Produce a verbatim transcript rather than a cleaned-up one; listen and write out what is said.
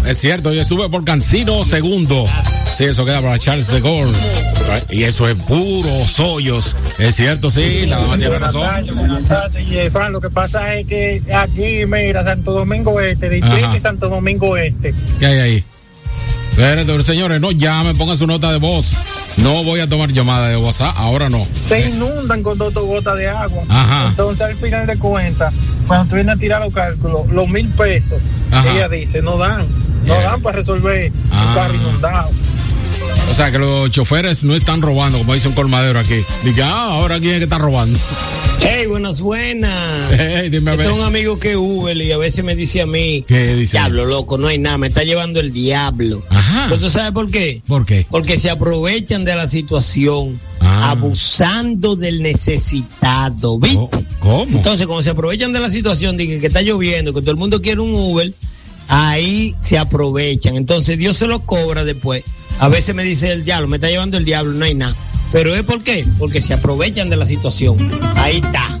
es cierto, y sube por Cancino segundo. Sí, eso queda para Charles de Gaulle. Y eso es puros hoyos. Es cierto, sí, la dama tiene razón. Buenas tardes, buenas tardes. Y, Fran, lo que pasa es que aquí, mira, Santo Domingo Este, Distrito y Santo Domingo Este. ¿Qué hay ahí? Pero, señores, no llamen, pongan su nota de voz. No voy a tomar llamada de WhatsApp, ahora no. Se inundan con dos gotas de agua. Ajá. Entonces, al final de cuentas, cuando tú vienes a tirar los cálculos, los mil pesos, Ajá. ella dice, no dan, no yeah. dan para resolver ah. un carro inundado. O sea, que los choferes no están robando, como dice un colmadero aquí. Dice, ah, ahora quién es que está robando. Hey, buenas, buenas. Hey, dime a ver. Tengo un amigo que es Uber y a veces me dice a mí, ¿qué dice? Diablo, loco, no hay nada, me está llevando el diablo. Ajá. ¿Pero tú sabes por qué? ¿Por qué? Porque se aprovechan de la situación, ah. abusando del necesitado, ¿viste? ¿Cómo? Entonces, cuando se aprovechan de la situación, de que, que está lloviendo, que todo el mundo quiere un Uber, ahí se aprovechan. Entonces, Dios se lo cobra después. A veces me dice el diablo, me está llevando el diablo, no hay nada. ¿Pero es por qué? Porque se aprovechan de la situación. Ahí está.